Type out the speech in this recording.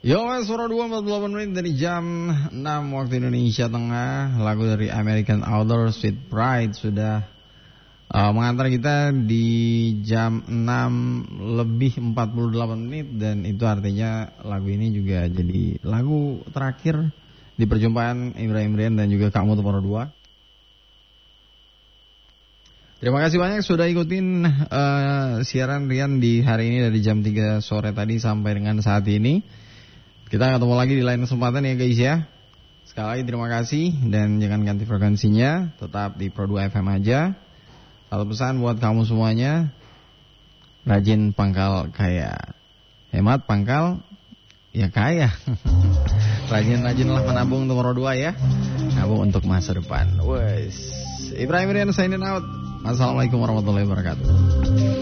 Yo, suara 2:48 menit dari jam 6 waktu Indonesia Tengah. Lagu dari American Outdoor Sweet Pride sudah mengantar kita di jam 6 lebih 48 menit. Dan itu artinya lagu ini juga jadi lagu terakhir di perjumpaan Ibrahim Rian dan juga Kak Mutu Poro 2. Terima kasih banyak sudah ikutin siaran Rian di hari ini dari jam 3 sore tadi sampai dengan saat ini. Kita ketemu lagi di lain kesempatan ya guys ya. Sekali lagi terima kasih dan jangan ganti frekuensinya, tetap di Pro 2 FM aja. Satu pesan buat kamu semuanya, rajin pangkal kaya. Hemat pangkal ya kaya. Rajin-rajinlah menabung untuk Pro 2 ya. Nabung untuk masa depan. Wes. Ibrahim Rian signing out. Assalamualaikum warahmatullahi wabarakatuh.